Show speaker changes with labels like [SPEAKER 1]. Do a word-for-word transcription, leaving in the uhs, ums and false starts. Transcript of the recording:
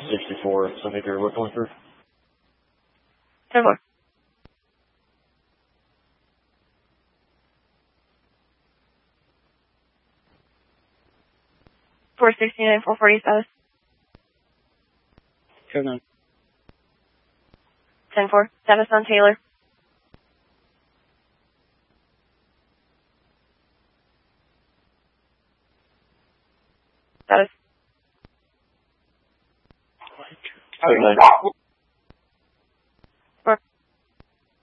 [SPEAKER 1] sixty-four, Sunmaker, what going through?
[SPEAKER 2] ten four. four sixty-nine, four forty status.
[SPEAKER 3] Code nine.
[SPEAKER 2] ten four, status on Taylor. Status.
[SPEAKER 1] Code nine.